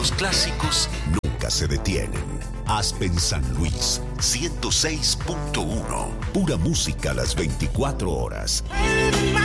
los clásicos nunca se detienen. Aspen San Luis, 106.1. Pura música a las 24 horas.